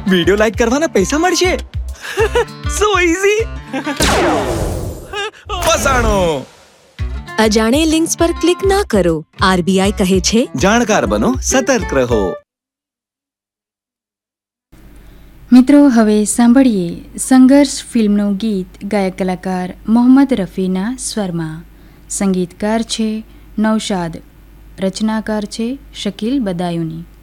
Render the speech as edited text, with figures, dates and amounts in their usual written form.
Video like કરવાના પૈસા મળશે. સો ઈઝી. ફસાણો. અજાણે લિંક્સ પર ક્લિક ના કરો. આરબીઆઈ કહે છે, જાણકાર બનો, સતર્ક રહો. મિત્રો, હવે સાંભળીએ સંઘર્ષ ફિલ્મનું ગીત ગાયક કલાકાર મોહમ્મદ રફીના સ્વરમાં. સંગીતકાર છે નૌશાદ, રચનાકાર છે શકીલ બદાયુની.